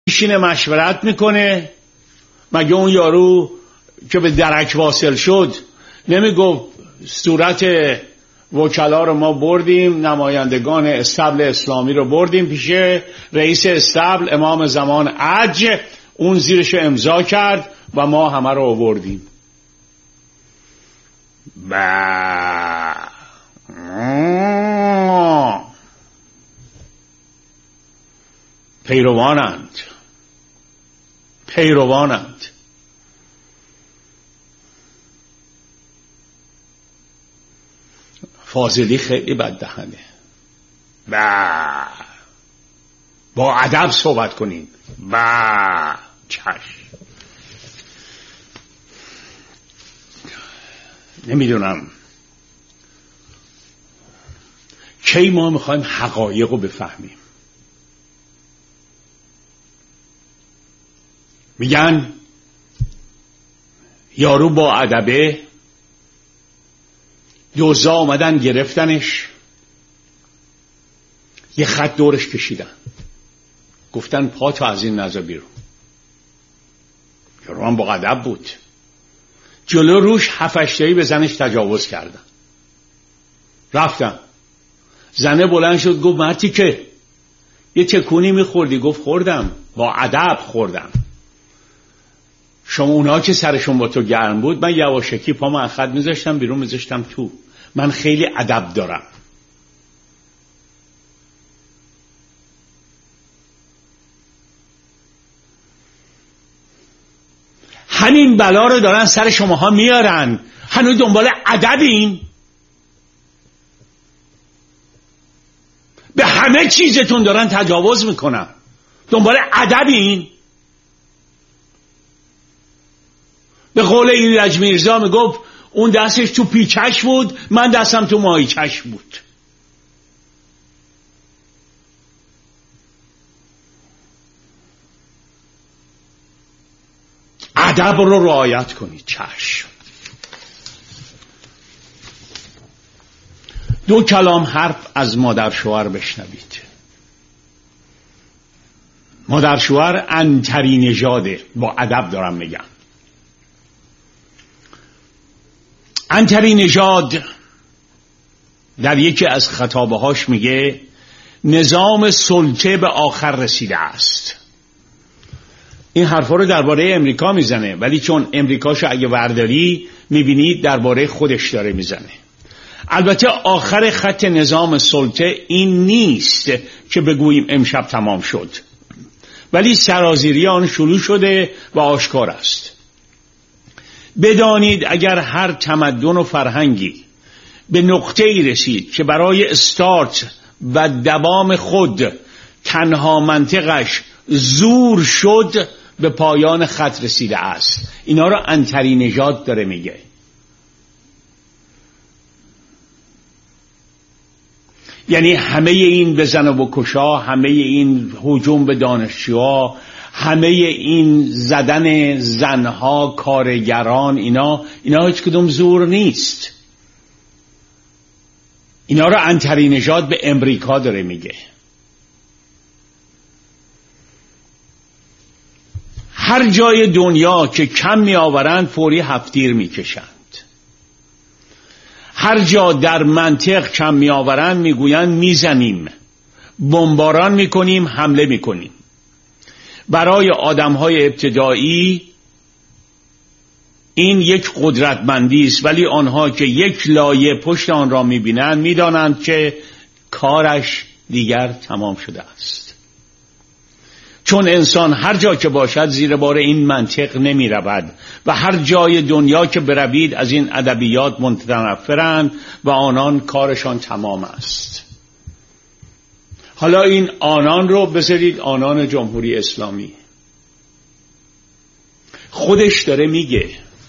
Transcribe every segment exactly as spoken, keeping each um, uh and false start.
میشینه مشورت میکنه. مگه اون یارو که به درک واصل شد نمیگفت صورت وکلا رو ما بردیم، نمایندگان استبل اسلامی رو بردیم پیش رئیس استبل امام زمان عج، اون زیرش امضا کرد و ما همه رو آوردیم. با پیروانند پیروانند فاضلی خیلی بددهنه. با با ادب صحبت کنیم. با چشم. نمیدونم کی ما میخوایم حقایق رو بفهمیم. میگن یارو با ادبه، دوزا آمدن گرفتنش، یه خط دورش کشیدن، گفتن پا تو از این نزا بیرون. یارو هم با ادب بود، جلو روش هفشتایی به زنش تجاوز کردن. رفتن، زنه بلند شد گفت مرتی که یه تکونی میخوردی؟ گفت خوردم، با ادب خوردم. شما اونا که سرشون با تو گرم بود، من یواشکی پا من خط میذاشتم بیرون، میذاشتم تو. من خیلی ادب دارم. همین بلا رو دارن سر شماها میارن، هنوز دنبال ادبین؟ به همه چیزتون دارن تجاوز میکنن، دنبال ادبین؟ به قول ایرج میرزا میگفت اون دستش تو پیچش بود، من دستم تو ماهیچش بود. ادب رو رعایت کنید. چشم. دو کلام حرف از مادر شوهر بشنوید. مادر شوهر عنتری نژاده، با ادب دارم میگم. عنتری نژاد در یکی از خطابه هاش میگه نظام سلطه به آخر رسیده است. این حرفا رو درباره امریکا میزنه، ولی چون امریکاشو اگه ورداری میبینید درباره خودش داره میزنه. البته آخر خط نظام سلطه این نیست که بگوییم امشب تمام شد، ولی سرازیری آن شروع شده و آشکار است. بدانید اگر هر تمدن و فرهنگی به نقطه‌ای رسید که برای استارت و دوام خود تنها منطقش زور شد، به پایان خط رسیده است. اینا رو عنتری نژاد داره میگه. یعنی همه این بزن و بکشا، همه این هجوم به دانشجوها، همه این زدن زنها، کارگران، اینا اینا هیچ کدوم زور نیست. اینا رو عنتری نژاد به امریکا داره میگه. هر جای دنیا که کم می آورند فوری هفتیر می کشند. هر جا در منطق کم می آورند می گویند می زنیم، بمباران می کنیم، حمله می کنیم. برای آدم های ابتدایی این یک قدرتمندی است، ولی آنها که یک لایه پشت آن را می بینند می دانند که کارش دیگر تمام شده است. چون انسان هر جا که باشد زیر بار این منطق نمی رود و هر جای دنیا که بروید از این ادبیات متنفرند و آنان کارشان تمام است. حالا این آنان رو بذارید آنان جمهوری اسلامی. خودش داره میگه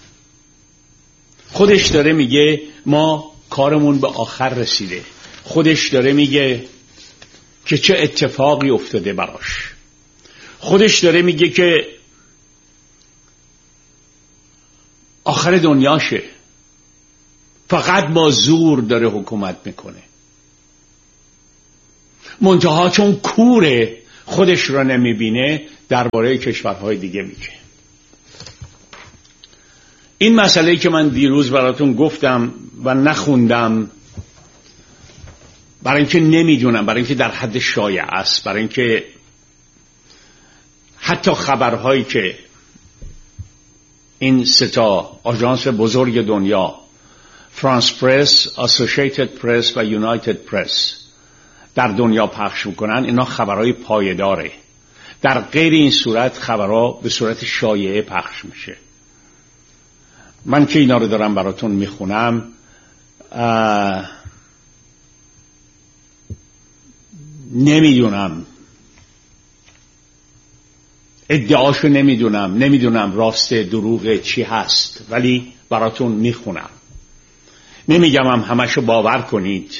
خودش داره میگه ما کارمون به آخر رسیده. خودش داره میگه که چه اتفاقی افتاده براش. خودش داره میگه که آخر دنیاشه، فقط با زور داره حکومت میکنه. منتها چون کوره خودش را نمیبینه درباره کشورهای دیگه میگه. این مسئله که من دیروز براتون گفتم و نخوندم برای اینکه نمیدونم، برای اینکه در حد شایع است، برای اینکه حتی خبرهایی که این سه تا آژانس بزرگ دنیا، فرانس پرس، اسوسییتد پرس و یونایتد پرس، در دنیا پخش میکنن، اینا خبرهای پایداره. در غیر این صورت خبرها به صورت شایعه پخش میشه. من که اینا رو دارم براتون میخونم، نمیدونم ادعاشو، نمیدونم نمیدونم راست دروغ چی هست، ولی براتون میخونم. نمیگم هم همشو باور کنید،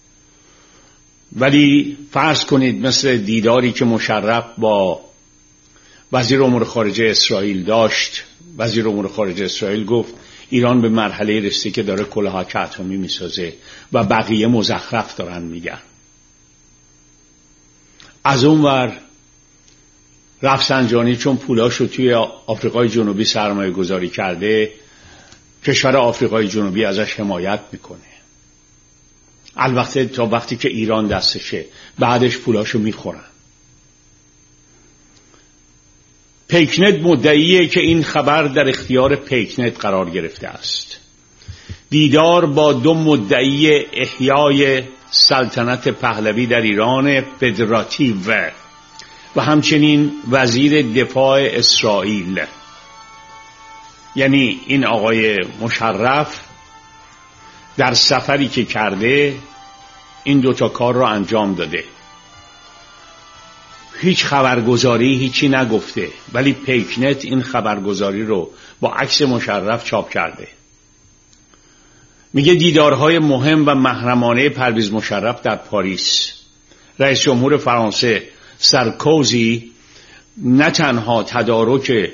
ولی فرض کنید مثل دیداری که مشرف با وزیر امور خارجه اسرائیل داشت. وزیر امور خارجه اسرائیل گفت ایران به مرحله رسیده که داره کلاهک اتمی میسازه و بقیه مزخرف دارن میگن. از اون ور رفسنجانی چون پولاشو توی آفریقای جنوبی سرمایه گذاری کرده، کشور آفریقای جنوبی ازش حمایت میکنه. البته تا وقتی که ایران دستشه، بعدش پولاشو میخورن. پیکنت مدعیه که این خبر در اختیار پیکنت قرار گرفته است. دیدار با دو مدعی احیای سلطنت پهلوی در ایران فدراتیو و همچنین وزیر دفاع اسرائیل، یعنی این آقای مشرف در سفری که کرده این دوتا کار رو انجام داده. هیچ خبرگزاری هیچی نگفته، ولی پیکنت این خبرگزاری رو با عکس مشرف چاپ کرده. میگه دیدارهای مهم و محرمانه پرویز مشرف در پاریس. رئیس جمهور فرانسه سارکوزی نه تنها تدارک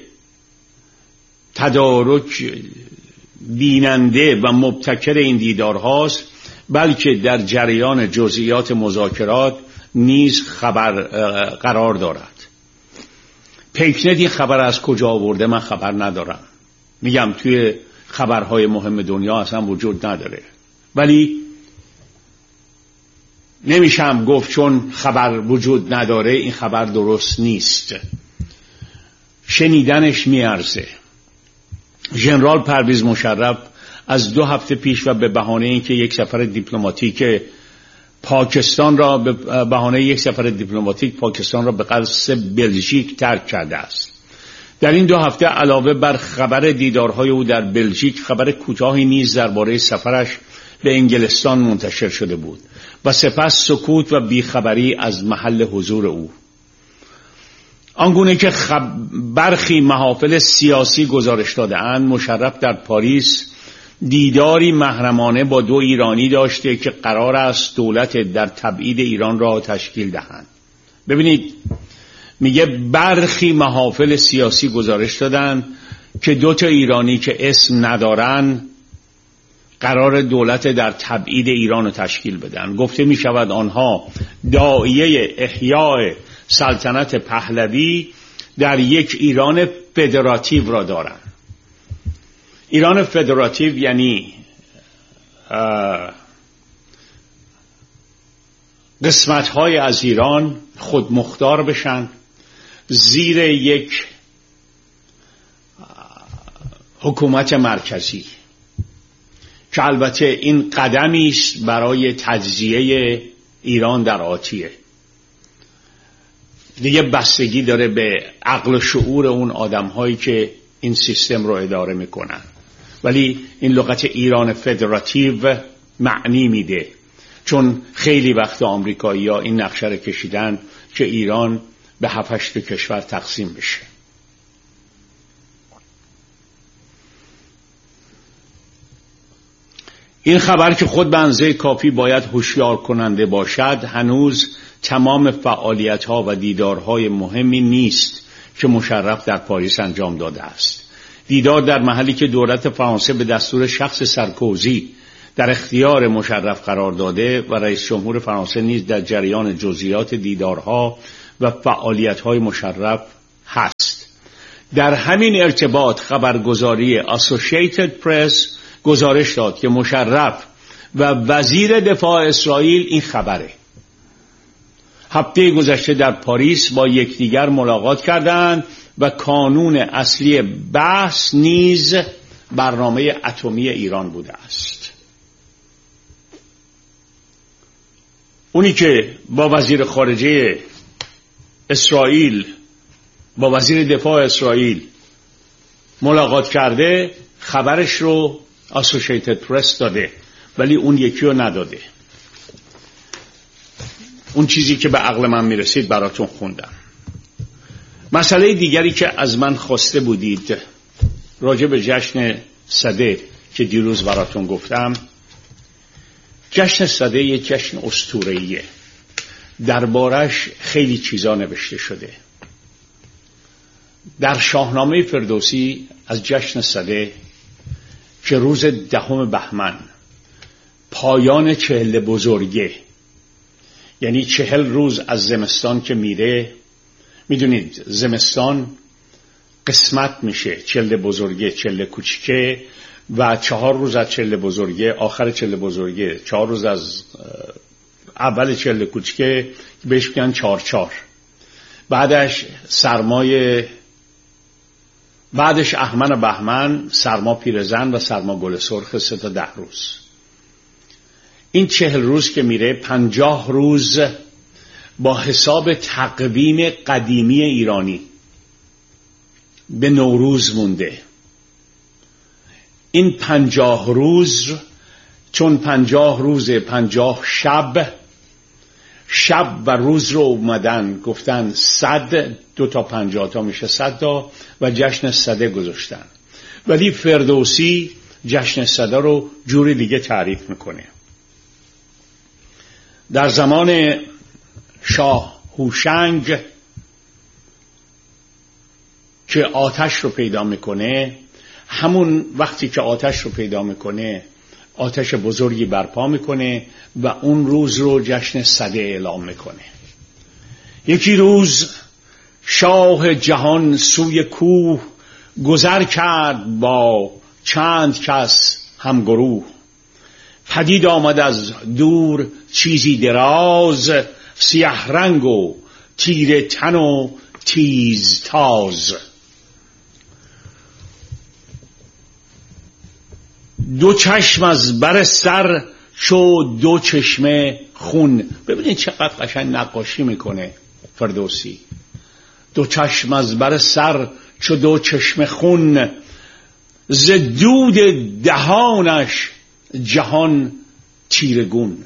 تدارک بیننده و مبتکر این دیدارهاست، بلکه در جریان جزئیات مذاکرات نیز خبر قرار دارد. پیکنت این خبر از کجا آورده من خبر ندارم. میگم توی خبرهای مهم دنیا اصلا وجود نداره، ولی نمیشم گفت چون خبر وجود نداره این خبر درست نیست. شنیدنش میارزه. ژنرال پرویز مشرف از دو هفته پیش و به بهانه اینکه یک سفر دیپلماتیک پاکستان را به بهانه یک سفر دیپلماتیک پاکستان را به قصد بلژیک ترک کرده است. در این دو هفته علاوه بر خبر دیدارهای او در بلژیک، خبر کوتاهی نیز درباره سفرش به انگلستان منتشر شده بود و سپس سکوت و بیخبری از محل حضور او. آنگونه که خب برخی محافل سیاسی گزارش داده‌اند، مشرف در پاریس دیداری محرمانه با دو ایرانی داشته که قرار است دولت در تبعید ایران را تشکیل دهند. ببینید، میگه برخی محافل سیاسی گزارش دادن که دو تا ایرانی که اسم ندارن قرار دولت در تبعید ایران را تشکیل بدن. گفته می شود آنها داعیه احیای سلطنت پهلوی در یک ایران فدراتیو را دارند. ایران فدراتیو یعنی قسمت‌های از ایران خودمختار بشن زیر یک حکومت مرکزی، که البته این قدمی است برای تجزیه ایران در آتیه. دیگه بستگی داره به عقل و شعور اون آدم‌هایی که این سیستم رو اداره میکنن، ولی این لغت ایران فدراتیو معنی میده، چون خیلی وقت آمریکایی‌ها این نقشه رو کشیدن که ایران به هفت هشت کشور تقسیم بشه. این خبر که خود به اندازه کافی باید هوشیار کننده باشد، هنوز تمام فعالیت‌ها و دیدارهای مهمی نیست که مشرف در پاریس انجام داده است. دیدار در محلی که دولت فرانسه به دستور شخص سارکوزی در اختیار مشرف قرار داده و رئیس جمهور فرانسه نیز در جریان جزئیات دیدارها و فعالیت‌های مشرف هست. در همین ارتباط خبرگزاری اسوسییتد پرس گزارش داد که مشرف و وزیر دفاع اسرائیل این خبره. هفته گذشته در پاریس با یکدیگر ملاقات کردند و کانون اصلی بحث نیز برنامه اتمی ایران بوده است. اونی که با وزیر خارجه اسرائیل، با وزیر دفاع اسرائیل ملاقات کرده، خبرش رو اسوسییتد پرس داده، ولی اون یکی رو نداده. اون چیزی که به عقل من میرسید براتون خوندم. مسئله دیگری که از من خواسته بودید راجع به جشن سده که دیروز براتون گفتم، جشن سده یک جشن اسطوره‌ایه. دربارش خیلی چیزا نوشته شده. در شاهنامه فردوسی از جشن سده که روز دهم بهمن پایان چهل بزرگه، یعنی چهل روز از زمستان که میره، میدونید زمستان قسمت میشه، چهل بزرگه، چهل کوچیکه و چهار روز از چهل بزرگه، آخر چهل بزرگه، چهار روز از اول چهل کوچیکه بهش میگن چهار چهار. بعدش سرمای، بعدش اهمن و بهمن، سرما پیرزن و سرما گل سرخ، سه تا ده روز. این چهل روز که میره، پنجاه روز با حساب تقویم قدیمی ایرانی به نوروز مونده. این پنجاه روز، چون پنجاه روز، پنجاه شب، شب و روز رو اومدن گفتن صد، دو تا پنجاه تا میشه صد تا و جشن سده گذاشتن. ولی فردوسی جشن سده رو جوری دیگه تعریف میکنه. در زمان شاه هوشنگ که آتش رو پیدا میکنه، همون وقتی که آتش رو پیدا میکنه آتش بزرگی برپا میکنه و اون روز رو جشن سده اعلام میکنه. یکی روز شاه جهان سوی کوه گذر کرد با چند کس همگروه. پدید آمد از دور چیزی دراز، سیاه رنگ و تیره تن و تیز تاز. دو چشم از بر سر چو دو چشمه خون. ببینید چقدر قشنگ نقاشی میکنه فردوسی. دو چشم از بر سر چو دو چشمه خون، ز دود دهانش جهان تیرگون.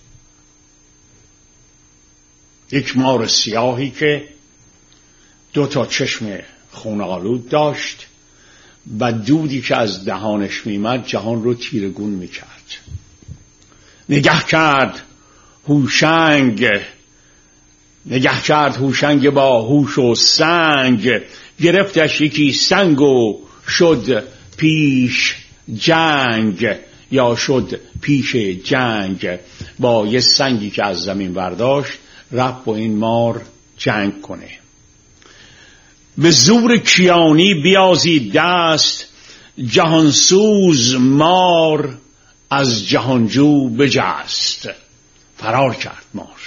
یک مار سیاهی که دو تا چشم خون آلود داشت و دودی که از دهانش میمد جهان رو تیرگون میکرد. نگه کرد هوشنگ، نگه کرد هوشنگ با هوش و سنگ، گرفتش یکی سنگ و شد پیش جنگ، یا شد پیش جنگ. با یه سنگی که از زمین برداشت رفت با این مار جنگ کنه. به زور کیانی بیازید دست، جهانسوز مار از جهانجو بجست. فرار کرد مار.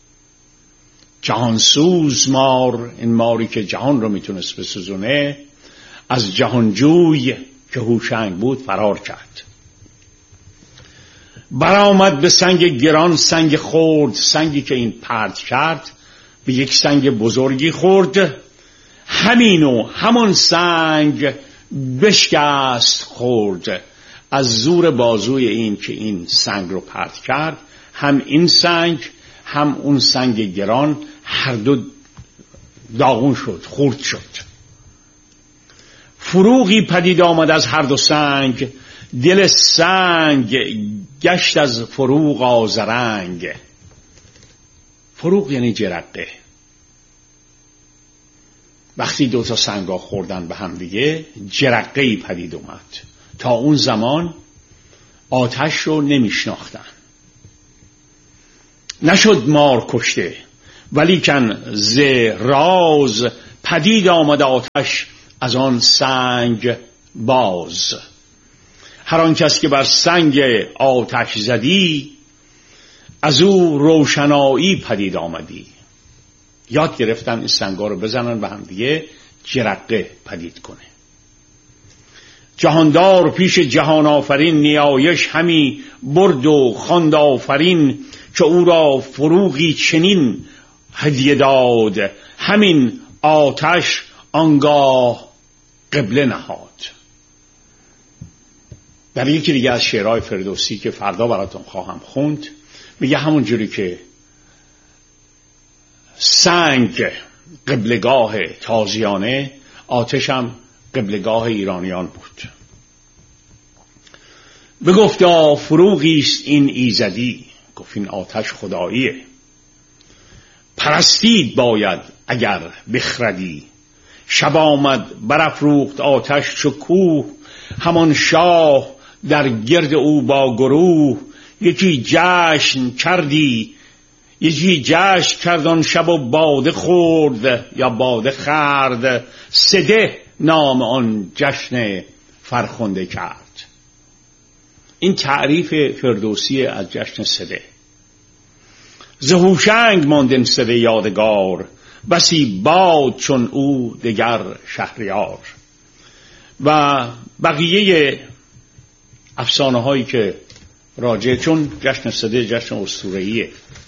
جهانسوز مار، این ماری که جهان رو میتونست بسوزونه، از جهانجوی که هوشنگ بود فرار کرد. برآمد به سنگ گران سنگ خورد، سنگی که این پرت کرد به یک سنگ بزرگی خورد. همینو همون سنگ بشکست خورد. از زور بازوی این که این سنگ رو پرت کرد، هم این سنگ هم اون سنگ گران هر دو داغون شد، خورد شد. فروغی پدید آمد از هر دو سنگ، دل سنگ گشت از فروغ آذرنگ. فروغ یعنی جرقه. وقتی دو تا سنگا خوردن به هم دیگه جرقه‌ای پدید اومد. تا اون زمان آتش رو نمیشناختن. نشد مار کشته ولیکن ز راز پدید آمد آتش از آن سنگ باز. هر آن کس که بر سنگ آتش زدی از او روشنایی پدید آمدی. یاد گرفتن این سنگا رو بزنن و هم دیگه جرقه پدید کنه. جهاندار پیش جهان آفرین نیایش همی برد و خواند آفرین، که او را فروغی چنین هدیه داد، همین آتش آنگاه قبله نهاد. در یکی دیگه از شعرهای فردوسی که فردا براتون خواهم خوند میگه همون جوری که سنگ قبلگاه تازیانه، آتش هم قبلگاه ایرانیان بود. بگفتا فروغیست این ایزدی، گفت این آتش خداییه، پرستید باید اگر بخردی. شب آمد برافروخت آتش چو کوه، همان شاه در گرد او با گروه. یکی جشن کردی یکی جشن کرد آن شب و باده خورد یا باده خورد، سده نام آن جشن فرخنده کرد. این تعریف فردوسی از جشن سده. ز هوشنگ ماندن سده یادگار، بسی باد چون او دگر شهریار. و بقیه افسانه هایی که راجع، چون جشن سده جشن اسطوره‌ایه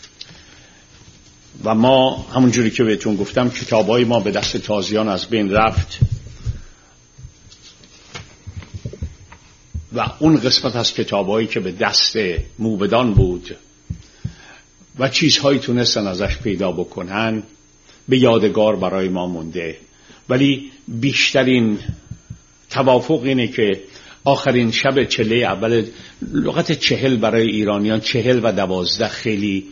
و ما همونجوری که بهتون گفتم کتابای ما به دست تازیان از بین رفت و اون قسمت از کتابایی که به دست موبدان بود و چیزهایی تونستن ازش پیدا بکنن به یادگار برای ما مونده. ولی بیشترین توافق اینه که آخرین شب چله اول، لغت چهل برای ایرانیان چهل و دوازده خیلی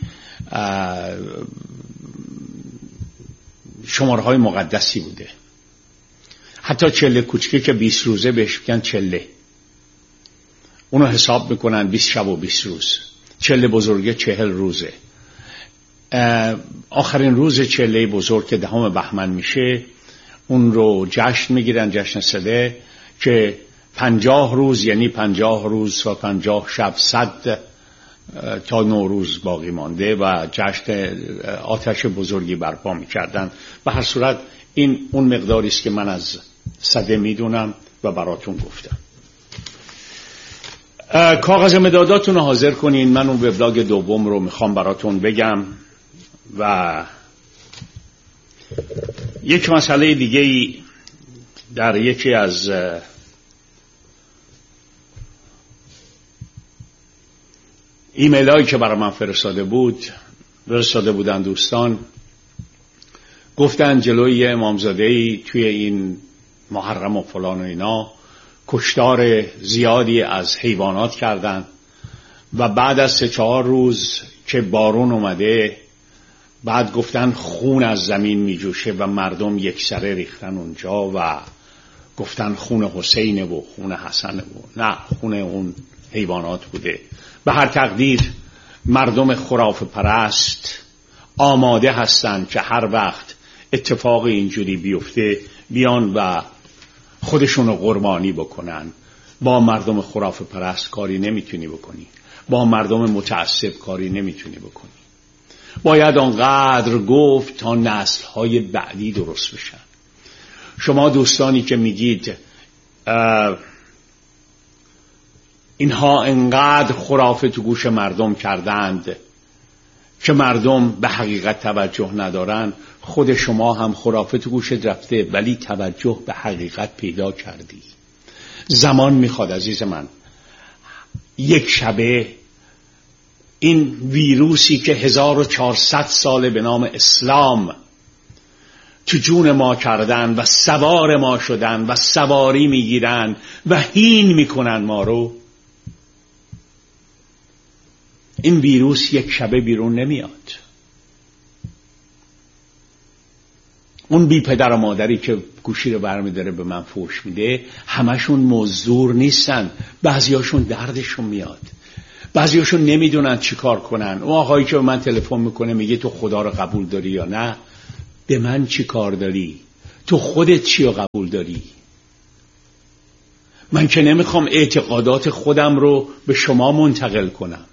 شمارهای مقدسی بوده. حتی چله کوچکه که بیست روزه بهش میگن چله، اونو حساب میکنن بیست شب و بیست روز. چله بزرگه چهل روزه. آخرین روز چله بزرگ که دهم بهمن میشه اون رو جشن میگیرن، جشن سده، که پنجاه روز یعنی پنجاه روز و پنجاه شب صد تا نوروز باقی مانده و جشن آتش بزرگی برپا میکردن. به هر صورت این اون مقداری است که من از سده میدونم و براتون گفتم. کاغذ مداداتون رو حاضر کنین، من اون وبلاگ دوم رو میخوام براتون بگم. و یک مسئله دیگه در یکی از ایمیل هایی که برای من فرستاده بود فرستاده بودن دوستان، گفتن جلوی امامزاده‌ای توی این محرم و فلان و اینا کشتار زیادی از حیوانات کردن و بعد از سه چهار روز که بارون اومده بعد گفتن خون از زمین می جوشه و مردم یک سره ریختن اونجا و گفتن خون حسینه و خون حسنه و نه، خون اون حیوانات بوده. به هر تقدیر مردم خرافه پرست آماده هستند که هر وقت اتفاق اینجوری بیفته بیان و خودشون رو قربانی بکنن. با مردم خرافه پرست کاری نمیتونی بکنی، با مردم متعصب کاری نمیتونی بکنی. باید آنقدر گفت تا نسل‌های بعدی درست بشن. شما دوستانی که میگید اینها انقدر خرافه تو گوش مردم کردند که مردم به حقیقت توجه ندارن، خود شما هم خرافه تو گوشت رفته ولی توجه به حقیقت پیدا کردی. زمان میخواد عزیز من یک شبه این ویروسی که هزار و چهارصد ساله به نام اسلام تو جون ما کردن و سوار ما شدن و سواری میگیرن و هین میکنن ما رو، این ویروس یک شبه بیرون نمیاد. اون بی پدر و مادری که گوشی رو برمیداره به من فوش میده همشون مزدور نیستن، بعضیاشون دردشون میاد، بعضیاشون نمیدونن چی کار کنن. اون آقایی که به من تلفن میکنه میگه تو خدا رو قبول داری یا نه؟ به من چی کار داری؟ تو خودت چی رو قبول داری؟ من که نمیخوام اعتقادات خودم رو به شما منتقل کنم.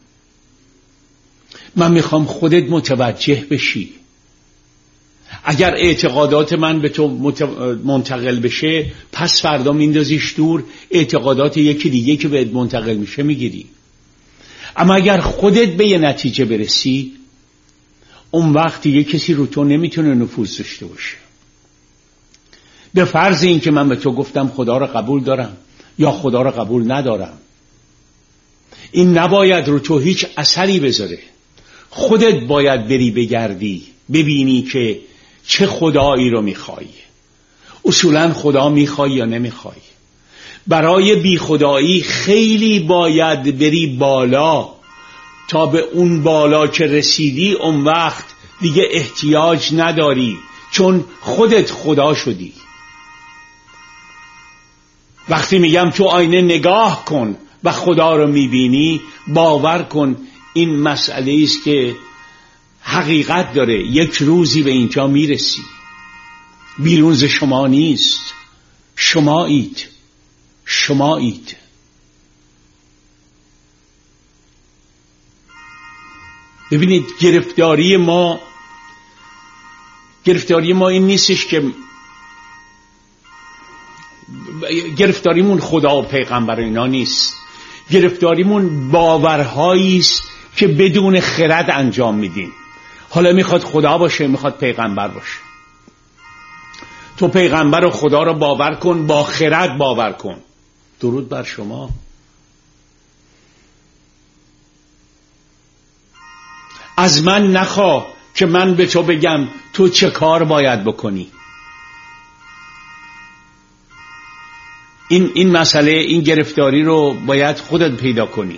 من میخوام خودت متوجه بشی. اگر اعتقادات من به تو منتقل بشه، پس فردا میندازیش دور، اعتقادات یکی دیگه که بهت منتقل میشه میگیری. اما اگر خودت به یه نتیجه برسی، اون وقت یه کسی رو تو نمیتونه نفوذ داشته باشه. به فرض این که من به تو گفتم خدا رو قبول دارم یا خدا رو قبول ندارم، این نباید رو تو هیچ اثری بذاره. خودت باید بری بگردی ببینی که چه خدایی رو میخوای. اصولا خدا میخوای یا نمیخوای؟ برای بی خدایی خیلی باید بری بالا تا به اون بالا که رسیدی اون وقت دیگه احتیاج نداری، چون خودت خدا شدی. وقتی میگم تو آینه نگاه کن و خدا رو میبینی، باور کن این مسئله است که حقیقت داره. یک روزی به اینجا میرسی. بیرون ز شما نیست، شمایید، شمایید. ببینید گرفتاری ما گرفتاری ما این نیستش که گرفتاریمون خدا و پیغمبر اینا نیست. گرفتاریمون باورهایی است که بدون خرد انجام میدیم. حالا میخواد خدا باشه، میخواد پیغمبر باشه. تو پیغمبر و خدا رو باور کن، با خرد باور کن. درود بر شما. از من نخواه که من به تو بگم تو چه کار باید بکنی. این این مسئله، این گرفتاری رو باید خودت پیدا کنی.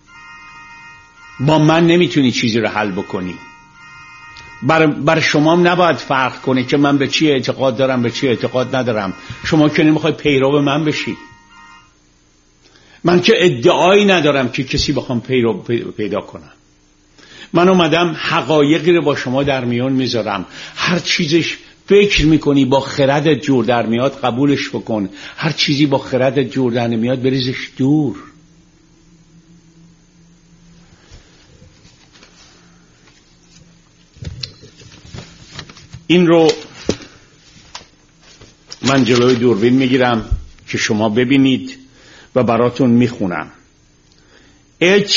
با من نمیتونی چیزی رو حل بکنی. بر, بر شما نباید فرق کنه که من به چی اعتقاد دارم به چی اعتقاد ندارم. شما که نمیخوای پیرو من بشی. من که ادعایی ندارم که کسی بخوام پیرو پیدا کنم. من اومدم حقایقی رو با شما در میون میذارم. هر چیزش فکر میکنی با خردت جور در میاد قبولش بکن. هر چیزی با خردت جور در نمیاد بریزش دور. این رو من جلوی دوربین میگیرم که شما ببینید و براتون میخونم. H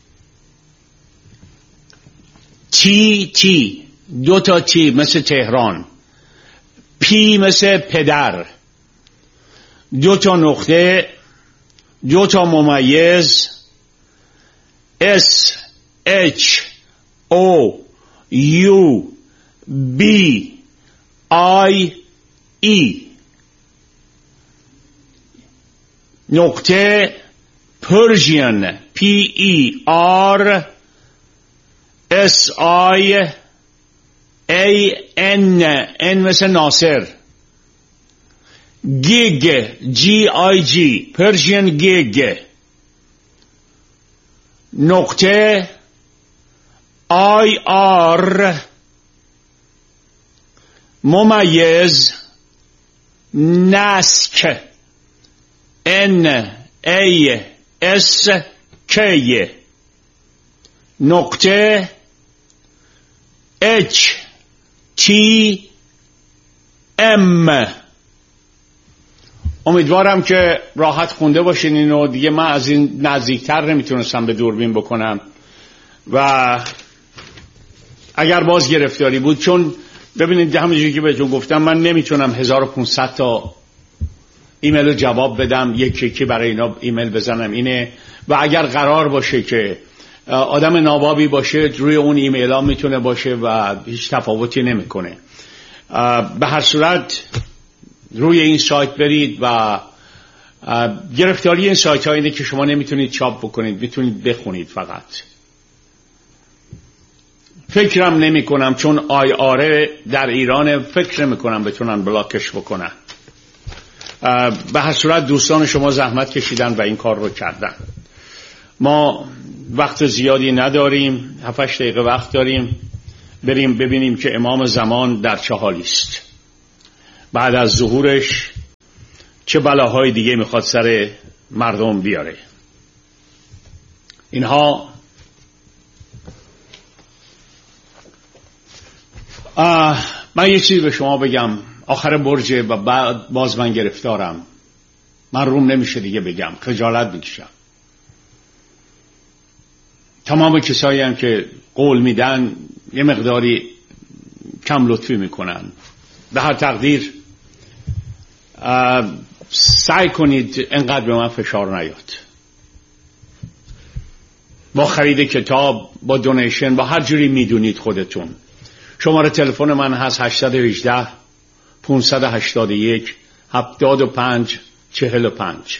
تی تی دو تا تی مثل تهران، پی مثل پدر، دو تا نقطه، دو تا ممیز، اس اچ او یو بی آی ای، نقطه پرژین، پی ای آر اس آی ای ان، ان مثل ناصر، گیگ، جی آی جی، پرژین گیگ، نقطه آی آر ممیز نسک، ان ای اس کی، نقطه اچ تی ام. امیدوارم که راحت خونده باشین اینو. دیگه من از این نزدیکتر نمیتونستم به دوربین بکنم و اگر باز گرفتاری بود، چون ببینید همونجوری که بهتون گفتم من نمیتونم هزار و پانصد تا ایمیل رو جواب بدم، یکی یکی برای اینا ایمیل بزنم. اینه و اگر قرار باشه که آدم نابابی باشه روی اون ایمیل ها میتونه باشه و هیچ تفاوتی نمیکنه. به هر صورت روی این سایت برید و گرفتاری این سایت ها اینه که شما نمیتونید چاپ بکنید، میتونید بخونید فقط. فکرم نمی کنم چون آی آره در ایران فکر نمی کنم بتونن بلاکش بکنن. به هر صورت دوستان شما زحمت کشیدن و این کار رو کردن. ما وقت زیادی نداریم، هفتش دقیقه وقت داریم، بریم ببینیم که امام زمان در چه حالی است. بعد از ظهورش چه بلاهای دیگه میخواد سر مردم بیاره. اینها من یه چیزی به شما بگم، آخر برجه و بعد باز من گرفتارم، من روم نمیشه دیگه بگم، خجالت میکشم. تمام کسایی هم که قول میدن یه مقداری کم لطفی میکنن. به هر تقدیر سعی کنید انقدر به من فشار نیاد. با خرید کتاب، با دونیشن، با هر جوری میدونید خودتون. شماره تلفن من هست هشت یک هشت پانصد و هشتاد و یک هفتاد و پنج چهل و پنج.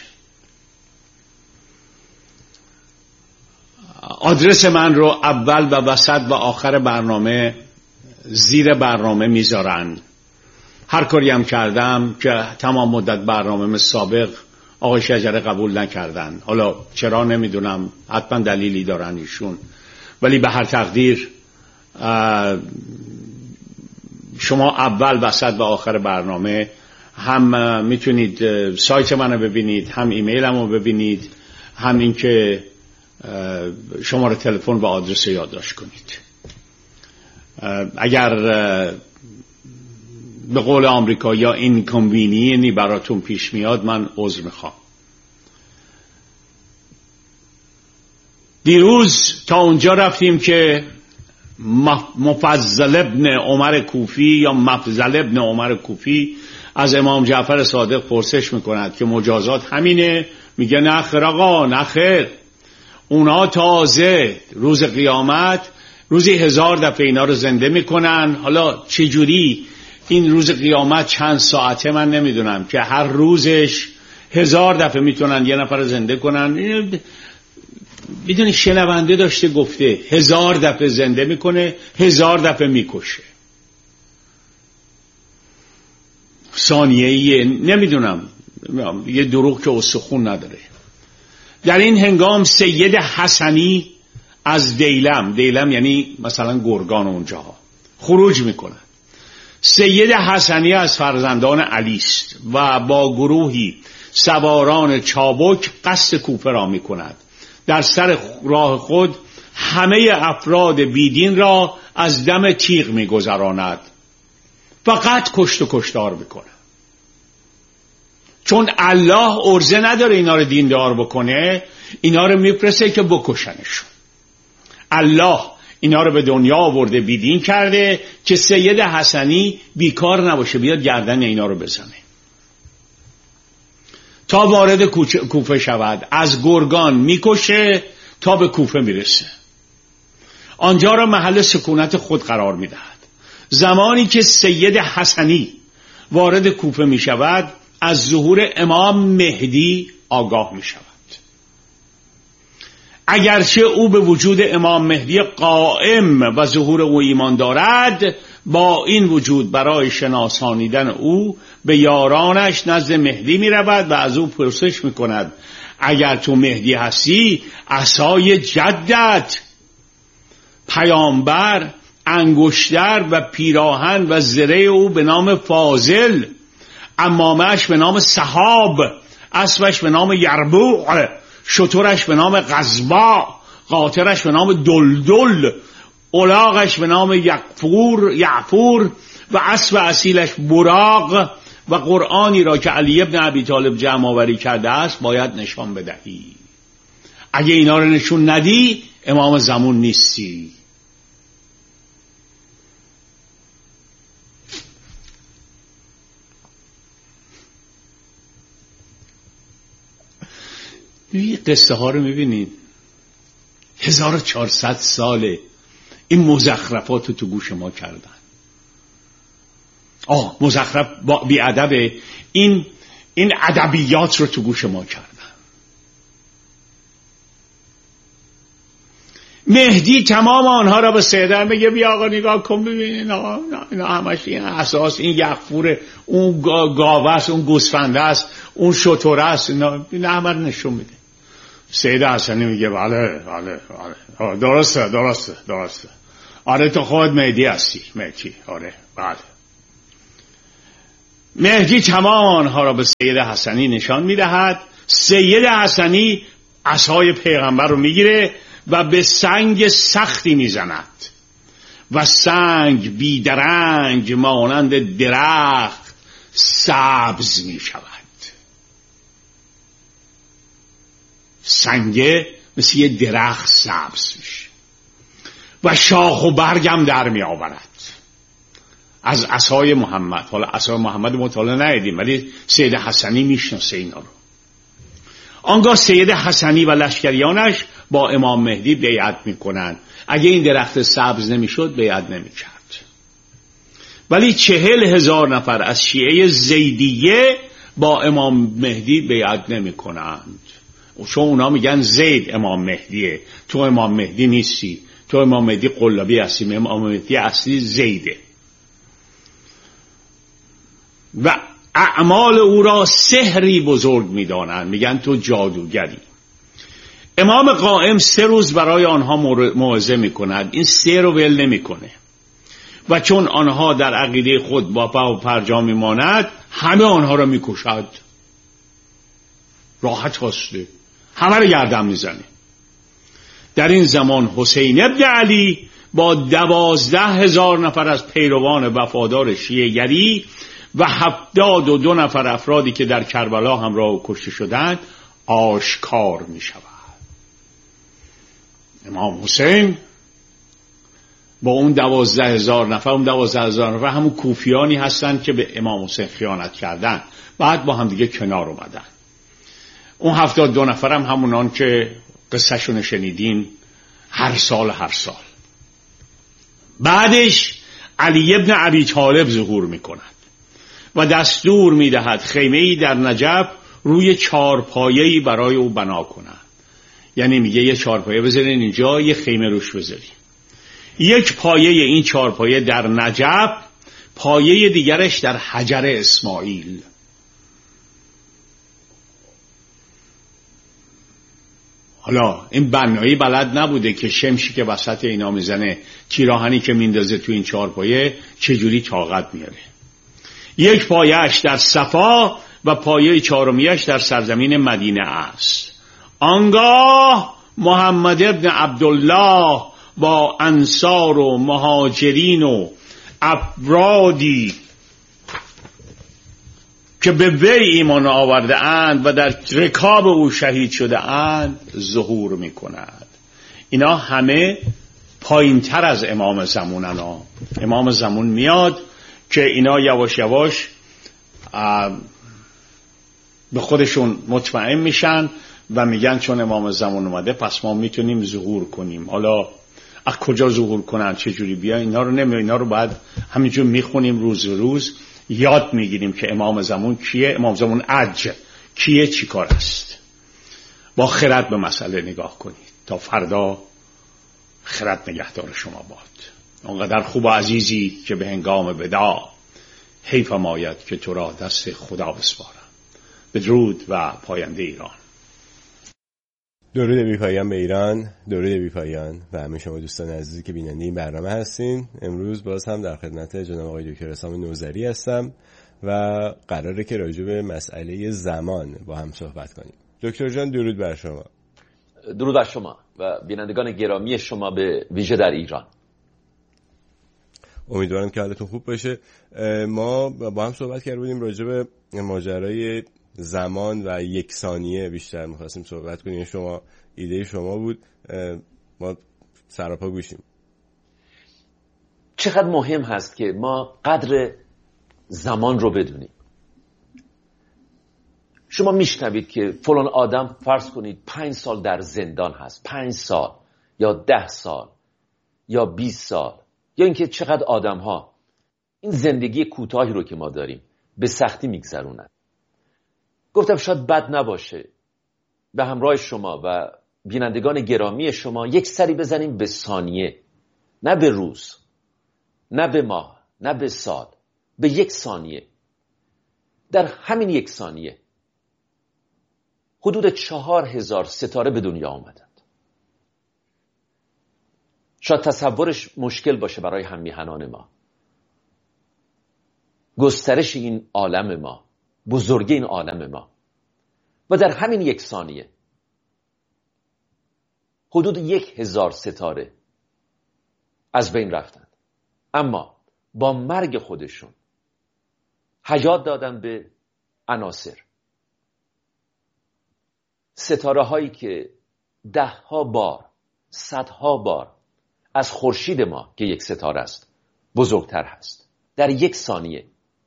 آدرس من رو اول و وسط و آخر برنامه زیر برنامه میذارن. هر کاری هم کردم که تمام مدت برنامه سابق آقای شجره قبول نکردن. حالا چرا نمیدونم، حتما دلیلی دارن ایشون، ولی به هر تقدیر شما اول وسط و آخر برنامه هم میتونید سایت منو ببینید، هم ایمیلم رو ببینید، هم این که شماره تلفن و آدرس یادداشت کنید. اگر به قول آمریکا یا این کانوینینی براتون پیش میاد من عذر میخوام. دیروز تا اونجا رفتیم که مفضل ابن عمر کوفی یا مفضل ابن عمر کوفی از امام جعفر صادق پرسش میکند که مجازات همینه؟ میگه نه خیر آقا، نه خیر. اونا تازه روز قیامت روزی هزار دفعه اینا رو زنده میکنن. حالا چجوری این روز قیامت چند ساعته من نمیدونم که هر روزش هزار دفعه میتونن یه نفر رو زنده کنن. بدون شنونده داشته گفته هزار دفعه زنده میکنه، هزار دفعه میکشه. ثانیه‌ای نمیدونم، یه دروغ که استخون نداره. در این هنگام سید حسنی از دیلم، دیلم یعنی مثلا گرگان اونجاها، خروج میکنه. سید حسنی از فرزندان علی است و با گروهی سواران چابک قصد کوفه را میکند. در سر راه خود همه افراد بیدین را از دم تیغ میگذراند، فقط کشت و کشتار میکنه. چون الله عرضه نداره اینا رو دیندار بکنه، اینا رو میپرسه که بکشنشون. الله اینا رو به دنیا آورده، بیدین کرده که سید حسنی بیکار نباشه، بیاد گردن اینا رو بزنه تا وارد کوفه شود. از گرگان میکشه تا به کوفه میرسه. آنجا را محل سکونت خود قرار میدهد. زمانی که سید حسنی وارد کوفه میشود از ظهور امام مهدی آگاه میشود. اگرچه او به وجود امام مهدی قائم و ظهور او ایمان دارد، با این وجود برای شناسانیدن او به یارانش نزد مهدی می رود و از او پرسش می کند اگر تو مهدی هستی عصای جدت، پیامبر، انگشتر و پیراهن و زره او به نام فاضل، عمامش به نام سحاب، اسبش به نام یربوع، شترش به نام غزبا، قاطرش به نام دلدل، الاغش به نام یعفور یعفور و اسب اصیلش براق و قرآنی را که علی ابن ابی طالب جمع آوری کرده است باید نشان بدهی. اگه اینا رو نشون ندی امام زمان نیستی. این قصه ها رو میبینید، هزار و چهارصد ساله این مزخرفات رو تو گوش ما کردن. آه مزخرف بی ادبه، این این ادبیات رو تو گوش ما کردن. مهدی تمام آنها را به سیدن میگه بیا آقا نگاه کن ببین آقا اینا همش این اساس، این یغفوره، اون گاوه است، اون گوسفنده است، اون شتر است، اینا همه رو نشون میده. سید حسنی میگه بله بله بله درسته درسته درسته آره تو خود مهدی هستی مهدی آره بله. مهدی تمام آنها را به سید حسنی نشان میدهد. سید حسنی عصای پیغمبر رو میگیره و به سنگ سختی میزند و سنگ بیدرنگ مانند درخت سبز میشود. سنگ مثل یه درخت سبز میشه و شاخ و برگم در می آورد از عصای محمد. حالا عصای محمد مطالعه ندیدیم ولی سید حسنی میشناسه اینا رو. آنگاه سید حسنی و لشکریانش با امام مهدی بیعت میکنن. اگه این درخت سبز نمیشد بیعت نمیکرد. ولی چهل هزار نفر از شیعه زیدیه با امام مهدی بیعت نمیکنند، چون اونا میگن زید امام مهدیه، تو امام مهدی نیستی، تو امام مهدی قلابی هستی، امام مهدی اصلی زیده. و اعمال او را سحری بزرگ میدانند، میگن تو جادوگری. امام قائم سه روز برای آنها موعظه میکند، این سه رو ول نمیکنه و چون آنها در عقیده خود با پا و پرجا میماند همه آنها را میکشد. راحت هسته، همه رو گردن میزنه. در این زمان حسین ابن علی با دوازده هزار نفر از پیروان وفادار شیعه‌گری و هفتاد و دو نفر افرادی که در کربلا همراه کشته شدند آشکار می شود. امام حسین با اون دوازده هزار نفر، اون دوازده هزار نفر همون کوفیانی هستند که به امام حسین خیانت کردن، بعد با هم دیگه کنار اومدن. اون هفتاد دو نفر هم همونان که قصهشون شنیدین هر سال هر سال. بعدش علی ابن ابی طالب ظهور میکند و دستور میدهد خیمه‌ای در نجف روی چارپایه‌ای برای او بنا کنند. یعنی میگه یه چارپایه بذارین اینجا، یه خیمه روش بذارین. یک پایه این چارپایه در نجف، پایه دیگرش در حجر اسماعیل. حالا این بنایی بلد نبوده که شمشی که وسط اینا میزنه، تیراهنی که میندازه تو این چارپایه چجوری طاقت میاره. یک پایهش در صفا و پایه چهارمیش در سرزمین مدینه است. آنگاه محمد ابن عبدالله با انصار و مهاجرین و افرادی که به وی ایمان آورده اند و در رکاب او شهید شده اند ظهور می کند. اینا همه پایین تر از امام زمونن ها. امام زمان میاد که اینا یواش یواش به خودشون مطمئن میشن و میگن چون امام زمان اومده پس ما میتونیم ظهور کنیم. حالا از کجا ظهور کنن، چه جوری بیان، اینا رو نمی اینا رو بعد همینجور میخونیم، روز روز یاد میگیریم که امام زمان کیه، امام زمان عج کیه، چی کار است. با خرد به مسئله نگاه کنید تا فردا خرد نگهدار شما باد. اونقدر خوب و عزیزی که به هنگام وداع حیف ماید که تو را دست خدا بسپارم. بدرود و پاینده ایران. درود بی پایان به ایران، درود بی پایان و همه شما دوستان عزیزی که بیننده این برنامه هستین. امروز باز هم در خدمت جناب آقای دکتر حسام نوذری هستم و قراره که راجع به مسئله زمان با هم صحبت کنیم. دکتر جان درود بر شما. درود بر شما و بینندگان گرامی شما به ویژه در ایران. امیدوارم که حالتون خوب باشه. ما با هم صحبت کرده بودیم راجع به ماجرای زمان و یک ثانیه بیشتر می‌خواستیم صحبت کنیم. شما ایده شما بود، ما سراپا گوشیم. چقدر مهم هست که ما قدر زمان رو بدونیم. شما میشنوید که فلان آدم فرض کنید پنج سال در زندان هست، پنج سال یا ده سال یا بیست سال، یا اینکه چقدر آدم ها این زندگی کوتاهی رو که ما داریم به سختی میگذرونن. گفتم شاید بد نباشه به همراه شما و بینندگان گرامی شما یک سری بزنیم به ثانیه، نه به روز، نه به ماه، نه به سال، به یک ثانیه. در همین یک ثانیه حدود چهار هزار ستاره به دنیا آمدند. شاید تصورش مشکل باشه برای هم میهنان ما. گسترش این عالم ما، بزرگی این عالم ما، و در همین یک ثانیه حدود یک هزار ستاره از بین رفتند. اما با مرگ خودشون حیات دادن به عناصر، ستاره هایی که ده ها بار، صدها بار از خورشید ما که یک ستاره است بزرگتر هست. در یک ثانیه،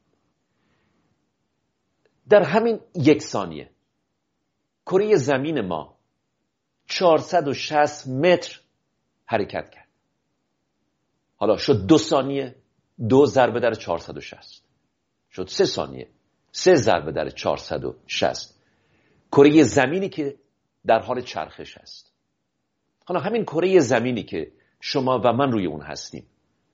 در همین یک ثانیه کره زمین ما چهارصد و شصت متر حرکت کرد. حالا شد دو ثانیه، دو ضربه در چهارصد و شصت. شد سه ثانیه، سه ضربه در چهارصد و شصت. کره زمینی که در حال چرخش است. حالا همین کره زمینی که شما و من روی اون هستیم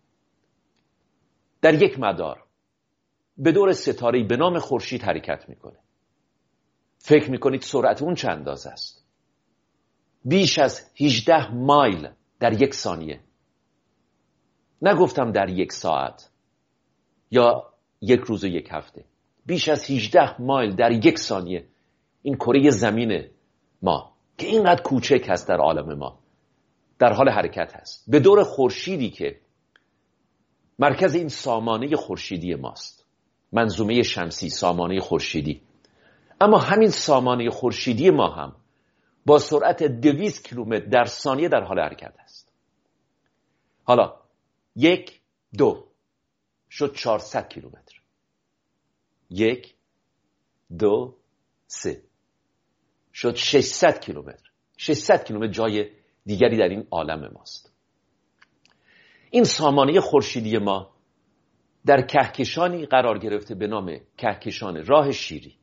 در یک مدار به دور ستاره‌ای به نام خورشید حرکت میکنه. فکر میکنید سرعت اون چند اندازه است؟ بیش از هجده مایل در یک ثانیه. نگفتم در یک ساعت یا یک روز و یک هفته. بیش از هجده مایل در یک ثانیه این کره زمین ما که اینقدر کوچک هست در عالم ما در حال حرکت هست به دور خورشیدی که مرکز این سامانه خورشیدی ماست. منظومه شمسی، سامانه خورشیدی. اما همین سامانه خورشیدی ما هم با سرعت دویست کیلومتر در ثانیه در حال حرکت است. حالا یک، دو شد چهارصد کیلومتر. یک، دو، سه شد ششصد کیلومتر. ششصد کیلومتر جای دیگری در این عالم ماست. این سامانه خورشیدی ما در کهکشانی قرار گرفته به نام کهکشان راه شیری.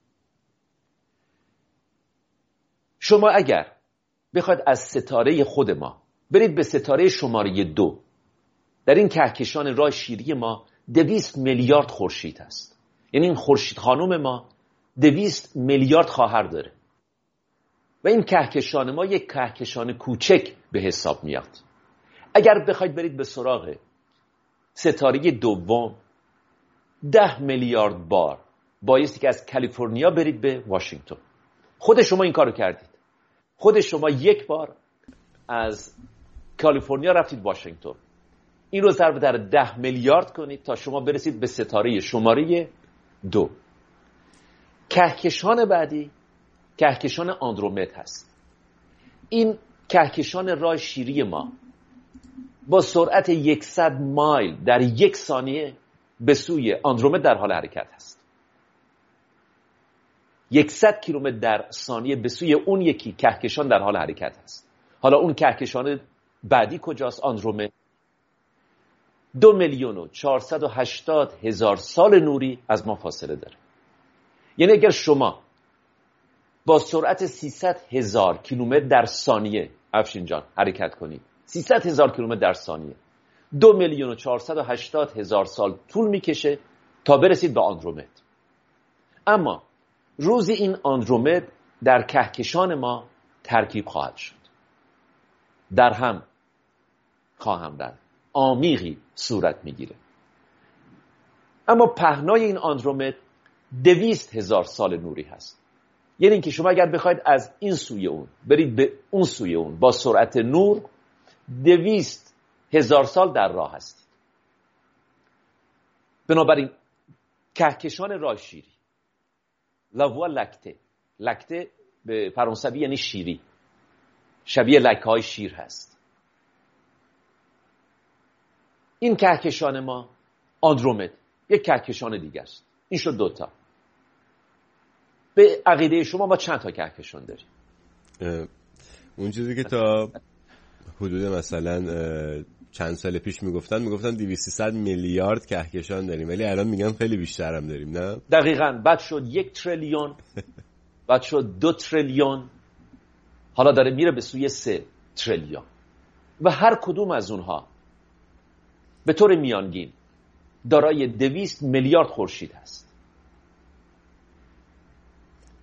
شما اگر بخواید از ستاره خود ما برید به ستاره شماره دو، در این کهکشان راه شیری ما دویست میلیارد خورشید هست. یعنی این خورشید خانم ما دویست میلیارد خواهر داره و این کهکشان ما یک کهکشان کوچک به حساب میاد. اگر بخواید برید به سراغ ستاره دوم، ده میلیارد بار بایستی که از کالیفرنیا برید به واشنگتن. خود شما این کارو کردید. خود شما یک بار از کالیفرنیا رفتید واشنگتن. این رو ضرب در ده میلیارد کنید تا شما برسید به ستاره شماره دو. کهکشان بعدی کهکشان آندرومد هست. این کهکشان راه شیری ما با سرعت صد مایل در یک ثانیه به سوی آندرومد در حال حرکت است. صد کیلومتر در ثانیه به سوی اون یکی کهکشان در حال حرکت است. حالا اون کهکشان بعدی کجاست؟ آندرومد. دو میلیون و چهارصد و هشتاد هزار سال نوری از ما فاصله داره. یعنی اگر شما با سرعت سیصد هزار کیلومتر در ثانیه افشین جان حرکت کنید، سیصد هزار کیلومتر در ثانیه، دو میلیون و چهارصد و هشتاد هزار سال طول میکشه تا برسید به آندرومد. اما روزی این آندرومد در کهکشان ما ترکیب خواهد شد، در هم خواهم رفت، عمیقی صورت میگیره. اما پهنای این آندرومد دویست هزار سال نوری هست. یعنی اینکه شما اگر بخواید از این سوی اون برید به اون سوی اون با سرعت نور، دویست هزار سال در راه هستید. بنابراین کهکشان راه شیری، لاووا لکته، لکته به فرانسوی یعنی شیری، شبیه لکه های شیر هست. این کهکشان ما آندرومد یک کهکشان دیگه است. این شد دوتا. به عقیده شما ما چند تا کهکشان داریم؟ اون چیزی که تا حدود مثلا چند سال پیش میگفتن میگفتن دویست سیصد میلیارد کهکشان داریم، ولی الان میگن خیلی بیشتر هم داریم. نه دقیقاً. بعد شد یک تریلیون، بعد شد دو تریلیون، حالا داره میره به سوی سه تریلیون و هر کدوم از اونها به طور میانگین دارای دویست میلیارد خورشید هست.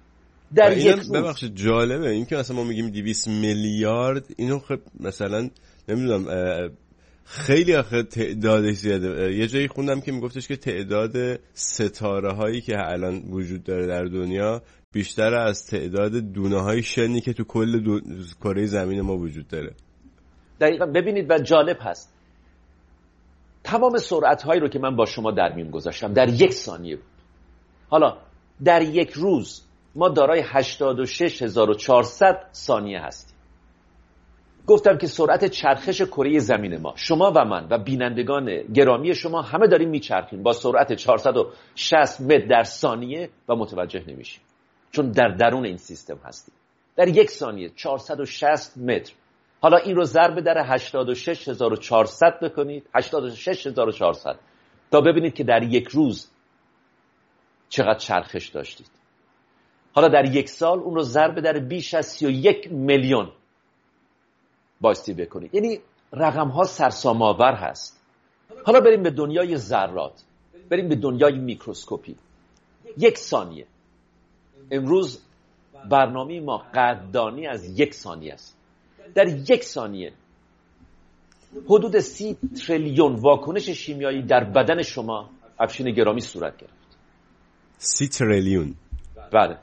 در یک روز. ببخشید جالبه این که مثلا ما میگیم دویست میلیارد، اینو خب مثلا نمیدونم خیلی آخه تعدادش زیاده. یه جایی خوندم که میگفتش که تعداد ستاره هایی که الان وجود داره در دنیا بیشتر از تعداد دونه های شنی که تو کل دو... کره زمین ما وجود داره. دقیقا. ببینید و جالب هست تمام سرعت هایی رو که من با شما در میون گذاشتم در یک ثانیه بود. حالا در یک روز ما دارای هشتاد و شش هزار و چهارصد ثانیه هستیم. گفتم که سرعت چرخش کره زمین ما، شما و من و بینندگان گرامی شما همه داریم میچرخیم با سرعت چهارصد و شصت متر در ثانیه و متوجه نمیشیم چون در درون این سیستم هستیم. در یک ثانیه چهارصد و شصت متر. حالا این رو ضرب در هشتاد و شش هزار و چهارصد بکنید، هشتاد و شش هزار و چهارصد، تا ببینید که در یک روز چقدر چرخش داشتید. حالا در یک سال اون رو ضرب در بیش از سی و یک میلیون بایستی بکنید. یعنی رقم ها سرسام‌آور هست. حالا بریم به دنیای ذرات، بریم به دنیای میکروسکوپی. یک ثانیه، امروز برنامه ما قدردانی از یک ثانیه است. در یک ثانیه حدود سی تریلیون واکنش شیمیایی در بدن شما افشین گرامی صورت گرفت. سی تریلیون؟ بله،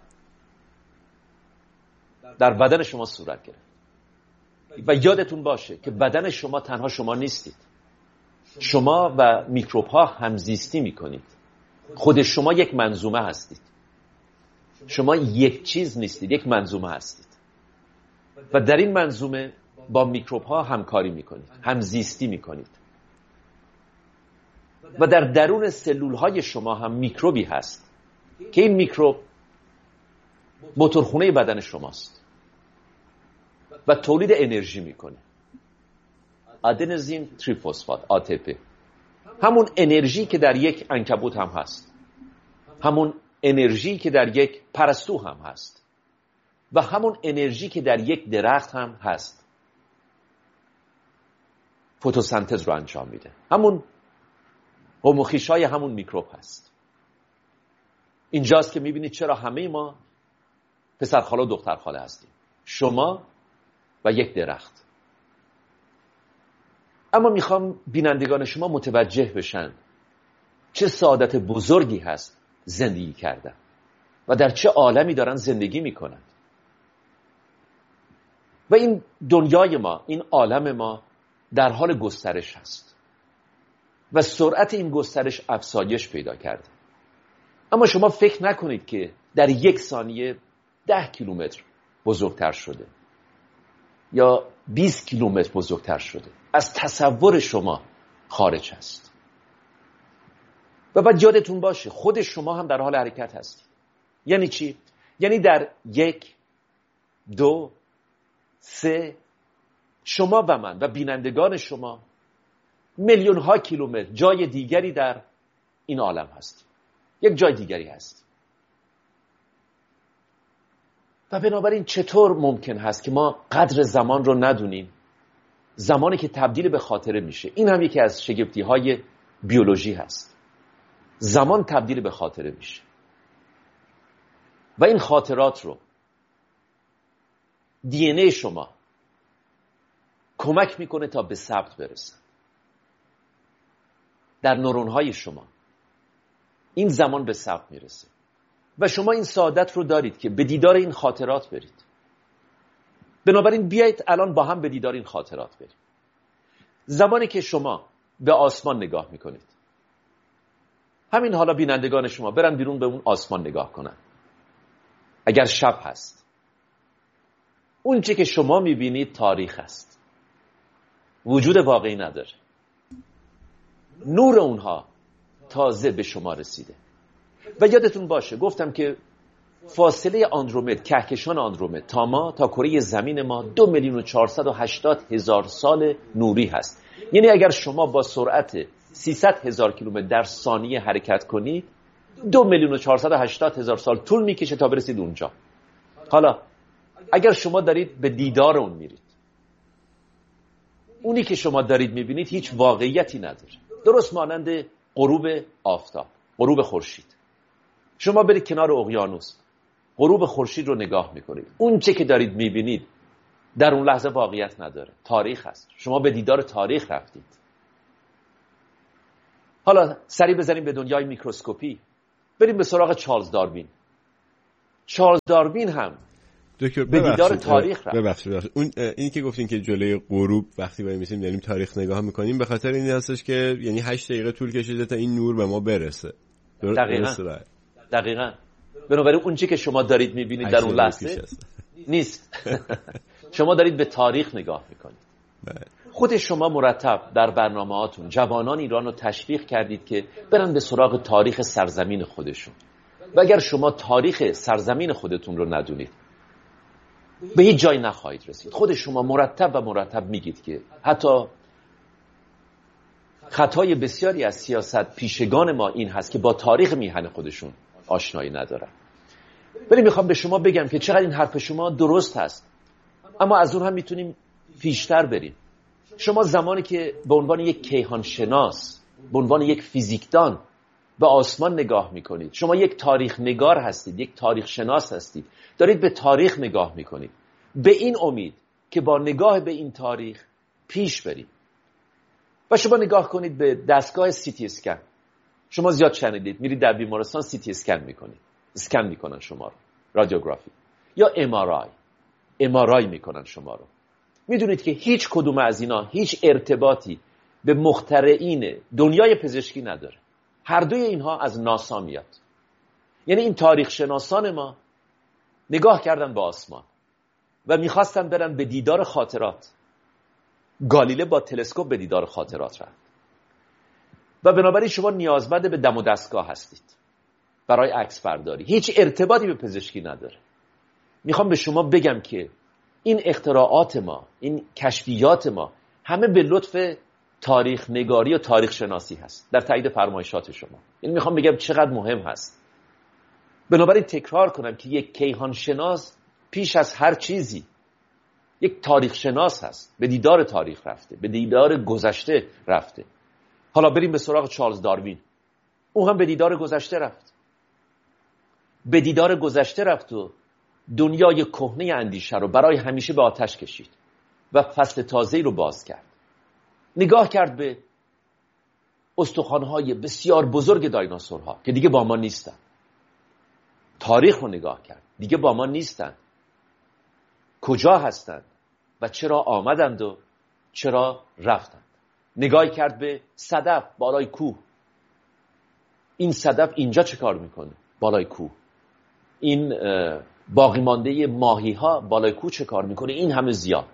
در بدن شما صورت گرفت. و یادتون باشه که بدن شما تنها شما نیستید. شما و میکروب ها همزیستی میکنید. خود شما یک منظومه هستید. شما یک چیز نیستید، یک منظومه هستید. و در این منظومه با میکروب ها همکاری میکنید، همزیستی میکنید. و در درون سلول های شما هم میکروبی هست که این میکروب موتورخونه بدن شماست و تولید انرژی میکنه. آدنوزین تریفسفات، آ تی پی. همون انرژی که در یک عنکبوت هم هست، همون انرژی که در یک پرستو هم هست و همون انرژی که در یک درخت هم هست. فتوسنتز رو انجام میده. همون هوموخیشای همون میکروب هست. اینجاست که میبینید چرا همه ما پسرخاله و دخترخاله هستیم. شما و یک درخت. اما میخوام بینندگان شما متوجه بشن چه سعادت بزرگی هست زندگی کردن و در چه عالمی دارن زندگی میکنن. و این دنیای ما، این عالم ما در حال گسترش هست و سرعت این گسترش افزایش پیدا کرده. اما شما فکر نکنید که در یک ثانیه ده کیلومتر بزرگتر شده یا بیست کیلومتر بزرگتر شده. از تصور شما خارج هست. و بعد یادتون باشه خود شما هم در حال حرکت هستید. یعنی چی؟ یعنی در یک، دو، سه، شما و من و بینندگان شما میلیون ها کیلومتر جای دیگری در این عالم هست. یک جای دیگری هست. و بنابراین چطور ممکن هست که ما قدر زمان رو ندونیم؟ زمانی که تبدیل به خاطره میشه. این هم یکی از شگفتی های بیولوژی هست. زمان تبدیل به خاطره میشه و این خاطرات رو دی ان ای شما کمک میکنه تا به ثبت برسه در نورون های شما. این زمان به ثبت میرسه و شما این سعادت رو دارید که به دیدار این خاطرات برید. بنابراین بیایید الان با هم به دیدار این خاطرات بریم. زمانی که شما به آسمان نگاه میکنید، همین حالا بینندگان شما برن بیرون به اون آسمان نگاه کنن. اگر شب هست، اون چی که شما میبینید تاریخ است، وجود واقعی نداره. نور اونها تازه به شما رسیده. و یادتون باشه گفتم که فاصله آندرومد، کهکشان آندرومد تا ما، تا کره زمین ما دو میلیون و چهارصد و هشتاد هزار سال نوری هست. یعنی اگر شما با سرعت سیصد هزار کیلومتر در ثانیه حرکت کنید، دو میلیون و چهارصد و هشتاد هزار سال طول میکشه تا برسید اونجا. حالا اگر شما دارید به دیدار اون میرید، اونی که شما دارید میبینید هیچ واقعیتی نداره. درست مانند غروب آفتاب، غروب خورشید. شما برید کنار اقیانوس، غروب خورشید رو نگاه میکنید، اون چه که دارید میبینید در اون لحظه واقعیت نداره، تاریخ هست. شما به دیدار تاریخ رفتید. حالا سری بزنیم به دنیای میکروسکوپی، بریم به سراغ چارلز داروین. چارلز داروین هم دکتر به دیدار تاریخ رفت. ببخشید ببخشید اون اینی که گفتین که جلوی غروب وقتی وای میسیم داریم تاریخ نگاه میکنیم، به خاطر این هستش که یعنی هشت دقیقه طول کشیده تا این نور به ما برسه. دقیقاً دقیقاً بنابراین اون چیزی که شما دارید میبینید در اون لحظه نیست. شما دارید به تاریخ نگاه میکنید. خود شما مرتب در برنامه‌هاتون جوانان ایران رو تشویق کردید که برن به سراغ تاریخ سرزمین خودشون. و اگر شما تاریخ سرزمین خودتون رو ندونید به هیچ جایی نخواهید رسید. خود شما مرتب و مرتب میگید که حتی خطای بسیاری از سیاست پیشگان ما این هست که با تاریخ میهن خودشون آشنایی ندارن. ولی میخوام به شما بگم که چقدر این حرف شما درست هست، اما از اون هم میتونیم پیشتر بریم. شما زمانی که به عنوان یک کیهان شناس، به عنوان یک فیزیکدان به آسمان نگاه میکنید، شما یک تاریخ نگار هستید، یک تاریخ شناس هستید، دارید به تاریخ نگاه میکنید به این امید که با نگاه به این تاریخ پیش برید. و شما نگاه کنید به دستگاه سی تی اسکن. شما زیاد شنیدید میرید در بیمارستان سی تی اسکن میکنید، اسکن میکنن شما رو، رادیوگرافی، یا ام آر آی ام آر آی میکنن شما رو. میدونید که هیچ کدوم از اینا هیچ ارتباطی به مخترعین دنیای پزشکی نداره. هر دوی اینها از ناسا میاد. یعنی این تاریخ شناسان ما نگاه کردن به آسمان و میخواستن برن به دیدار خاطرات. گالیله با تلسکوپ به دیدار خاطرات رفت. و بنابراین شما نیازمند به دم و دستگاه هستید برای عکس برداری. هیچ ارتباطی به پزشکی نداره. میخوام به شما بگم که این اختراعات ما، این کشفیات ما همه به لطف تاریخ نگاری و تاریخ شناسی هست در تایید فرمایشات شما. این میخوام بگم چقدر مهم هست. بنابراین تکرار کنم که یک کیهان شناس پیش از هر چیزی یک تاریخ شناس هست. به دیدار تاریخ رفته، به دیدار گذشته رفته. حالا بریم به سراغ چارلز داروین. او هم به دیدار گذشته رفت. به دیدار گذشته رفت و دنیای کهنه اندیشه رو برای همیشه به آتش کشید و فصل تازه‌ای رو باز کرد. نگاه کرد به استخوان‌های بسیار بزرگ دایناسورها که دیگه با ما نیستن. تاریخ رو نگاه کرد، دیگه با ما نیستن. کجا هستند و چرا آمدند و چرا رفتند. نگاه کرد به صدف بالای کوه. این صدف اینجا چه کار میکنه؟ بالای کوه. این باقی مانده ماهی ها بالای کوه چه کار میکنه؟ این همه زیاد.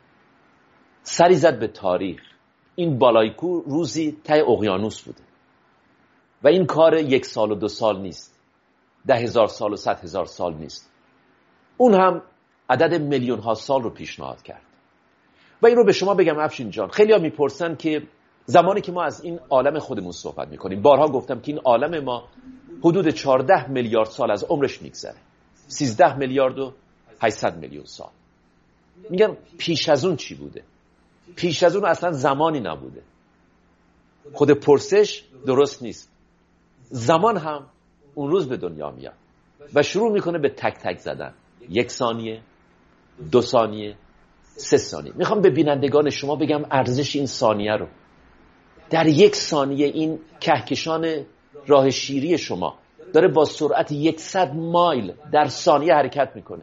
سری زد به تاریخ. این بالای کوه روزی ته اقیانوس بوده و این کار یک سال و دو سال نیست، ده هزار سال و صد هزار سال نیست. اون هم عدد میلیون ها سال رو پیشنهاد کرد. و این رو به شما بگم افشین جان، خیلی ها میپرسن که زمانی که ما از این عالم خودمون صحبت میکنیم، بارها گفتم که این عالم ما حدود چهارده میلیارد سال از عمرش میگذره، سیزده میلیارد و هشتصد میلیون سال. میگن پیش از اون چی بوده؟ پیش از اون اصلا زمانی نبوده. خود پرسش درست نیست. زمان هم اون روز به دنیا میاد و شروع میکنه به تک تک زدن. یک ثانیه، دو ثانیه، سه ثانیه. میخوام به بینندگان شما بگم ارزش این ثانیه رو. در یک ثانیه این کهکشان راه شیری شما داره با سرعت یکصد مایل در ثانیه حرکت میکنه.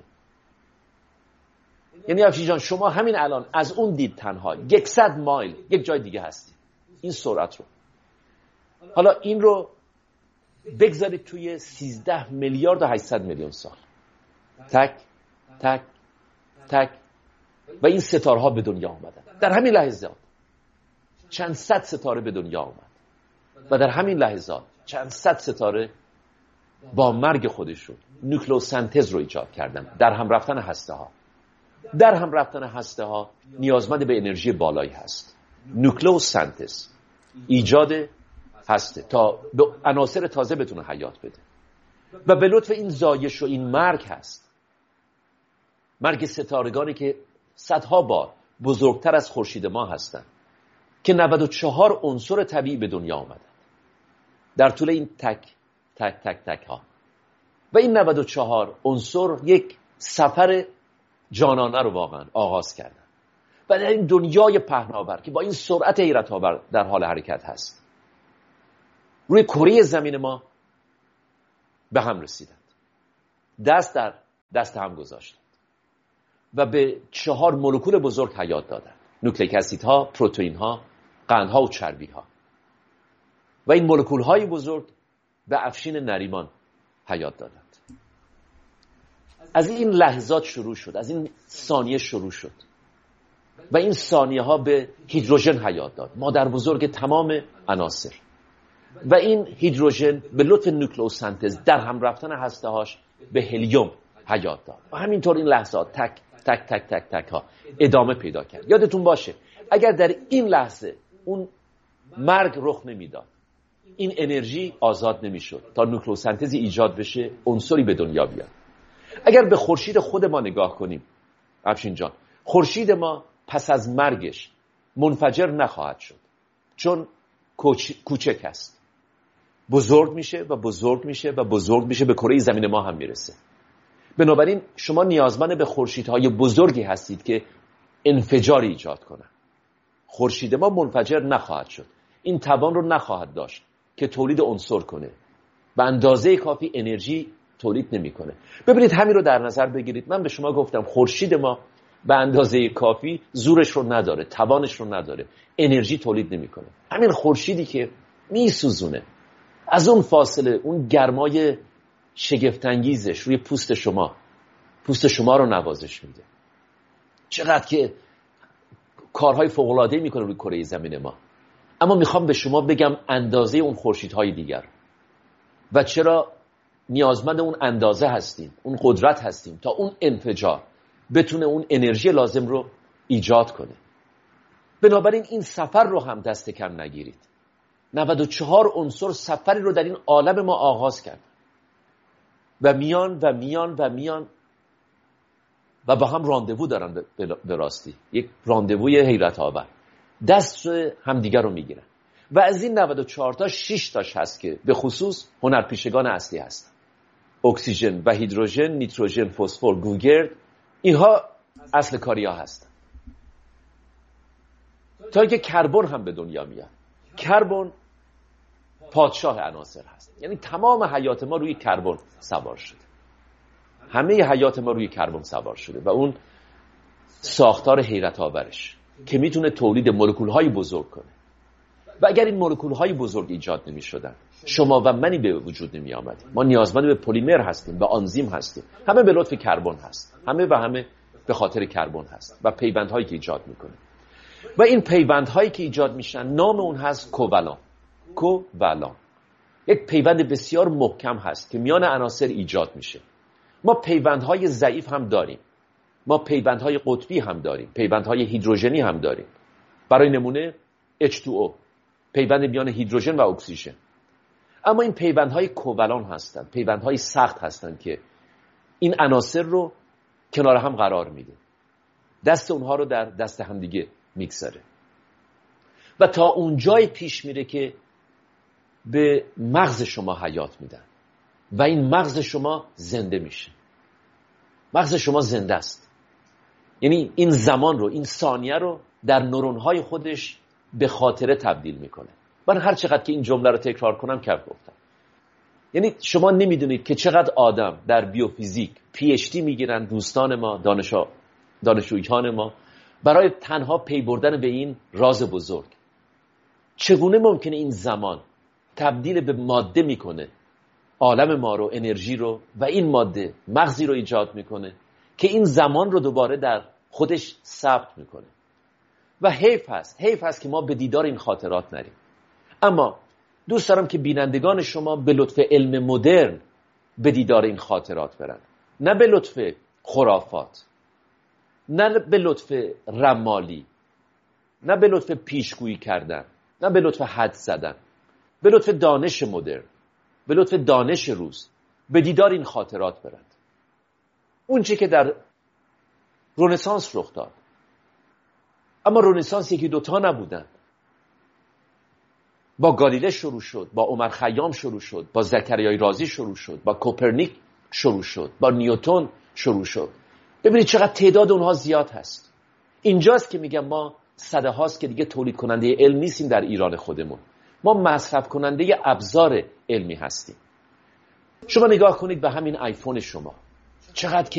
یعنی افشین جان شما همین الان از اون دید تنها یکصد مایل یک جای دیگه هستی. این سرعت رو. حالا این رو بگذارید توی سیزده میلیارد و هشتصد میلیون سال. تک تک تک و این ستارها به دنیا آمدن. در همین لحظات چند صد ستاره به دنیا آمد و در همین لحظات چند صد ستاره با مرگ خودشون نوکلئوسنتز رو ایجاد کردن. در هم رفتن هسته ها. در هم رفتن هسته ها نیازمند به انرژی بالایی هست. نوکلئوسنتز ایجاد هسته تا به عناصر تازه بتونه حیات بده و به لطف این زایش و این مرگ هست. مرگ ستارگانی که صدها بار بزرگتر از خورشید ما هستند که نود و چهار عنصر طبیعی به دنیا آمدند در طول این تک تک تک تک ها. و این نود و چهار عنصر یک سفر جانانه رو واقعا آغاز کردن و در این دنیای پهناور که با این سرعت حیرت‌آور در حال حرکت هست روی کره زمین ما به هم رسیدند، دست در دست هم گذاشتند و به چهار مولکول بزرگ حیات دادند: نوکلئیک اسیدها، پروتئین‌ها، قندها و چربی‌ها. و این مولکول‌های بزرگ به افشین نریمان حیات دادند. از این لحظات شروع شد، از این ثانیه شروع شد و این ثانیه ها به هیدروژن حیات داد، مادر بزرگ تمام عناصر. و این هیدروژن به لطف نوکلئوسنتز در هم رفتن هسته هاش به هلیوم حیات داد و همینطور این لحظات تک تک تک تک تک ها ادامه پیدا کرد. یادتون باشه اگر در این لحظه اون مرگ رخ نمیداد، این انرژی آزاد نمیشد تا نوکلئوسنتزی ایجاد بشه، عنصری به دنیا بیاد. اگر به خورشید خود ما نگاه کنیم افشین جان، خورشید ما پس از مرگش منفجر نخواهد شد، چون کوچک است، بزرگ میشه و بزرگ میشه و بزرگ میشه، به کره زمین ما هم میرسه. بنابراین شما نیازمند به خورشیدهای بزرگی هستید که انفجاری ایجاد کنن. خورشید ما منفجر نخواهد شد، این توان رو نخواهد داشت که تولید عنصر کنه، به اندازه کافی انرژی تولید نمیکنه. ببینید همین رو در نظر بگیرید. من به شما گفتم خورشید ما به اندازه کافی زورش رو نداره، توانش رو نداره، انرژی تولید نمیکنه. همین خورشیدی که میسوزونه، از اون فاصله اون گرمای شگفت‌انگیزش روی پوست شما پوست شما رو نوازش میده. چقدر که کارهای فوق‌العاده‌ای میکنه روی کره زمین ما. اما میخوام به شما بگم اندازه اون خورشیدهای دیگر و چرا نیازمند اون اندازه هستیم، اون قدرت هستیم تا اون انفجار بتونه اون انرژی لازم رو ایجاد کنه. بنابراین این سفر رو هم دست کم نگیرید. نود و چهار عنصر سفری رو در این عالم ما آغاز کرد و میان و میان و میان و با هم راندوو دارن. به راستی یک راندووی حیرت آور، دست همدیگر رو میگیرن و از این نود و چهار تا شش تاش هست که به خصوص هنرپیشگان اصلی هستن: اکسیژن و هیدروژن، نیتروژن، فسفر، گوگرد. اینها اصل کاری ها هستن تا اینکه کربن هم به دنیا میاد. کربن پادشاه عناصر هست، یعنی تمام حیات ما روی کربن سوار شده، همه حیات ما روی کربن سوار شده و اون ساختار حیرت آورش که میتونه تولید مولکول های بزرگ کنه. و اگر این مولکول های بزرگ ایجاد نمی شدن، شما و منی به وجود نمی آمدیم. ما نیازمند به پلیمر هستیم، به آنزیم هستیم، همه به لطف کربن هست، همه و همه به خاطر کربن هست و پیوندهایی که ایجاد میکنه. و این پیوندهایی که ایجاد میشن نام اون هست کوولان. کوولان یک پیوند بسیار محکم هست که میان عناصر ایجاد میشه. ما پیوندهای ضعیف هم داریم، ما پیوندهای قطبی هم داریم، پیوندهای هیدروژنی هم داریم. برای نمونه اچ تو او، پیوند میان هیدروژن و اکسیژن. اما این پیوندهای کوولان هستند، پیوندهای سخت هستند که این عناصر رو کنار هم قرار میده، دست اونها رو در دست همدیگه میگذاره و تا اونجای پیش میره که به مغز شما حیات میدن و این مغز شما زنده میشه. مغز شما زنده است، یعنی این زمان رو، این ثانیه رو در نورونهای خودش به خاطره تبدیل میکنه. من هر چقدر که این جمله رو تکرار کنم کف گفتم. یعنی شما نمیدونید که چقدر آدم در بیوفیزیک پی اچ دی میگیرن، دوستان ما، دانشا دانشجویان ما، برای تنها پی بردن به این راز بزرگ. چگونه ممکنه این زمان تبدیل به ماده میکنه عالم ما رو، انرژی رو، و این ماده مغزی رو ایجاد میکنه که این زمان رو دوباره در خودش ثبت میکنه. و حیف هست حیف هست که ما به دیدار این خاطرات نریم. اما دوست دارم که بینندگان شما به لطف علم مدرن به دیدار این خاطرات برن، نه به لطف خرافات، نه به لطف رمالی، نه به لطف پیشگویی کردن، نه به لطف حد زدن، به لطف دانش مدرن، به لطف دانش روز به دیدار این خاطرات برند. اون چی که در رنسانس رخ داد. اما رنسانس یکی دوتا نبودن. با گالیله شروع شد، با عمر خیام شروع شد، با زکریای رازی شروع شد، با کوپرنیک شروع شد، با نیوتن شروع شد. ببینید چقدر تعداد اونها زیاد هست. اینجاست که میگم ما صده هاست که دیگه تولید کننده علم نیستیم در ایران خودمون، ما مصرف کننده ابزار علمی هستیم. شما نگاه کنید به همین آیفون شما، چقدر که